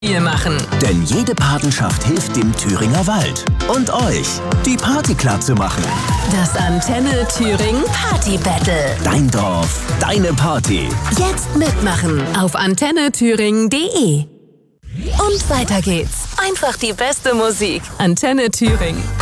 machen. Denn jede Patenschaft hilft dem Thüringer Wald und euch, die Party klar zu machen. Das Antenne Thüringen Party Battle. Dein Dorf, deine Party. Jetzt mitmachen auf antennethüringen.de. Und weiter geht's. Einfach die beste Musik. Antenne Thüringen.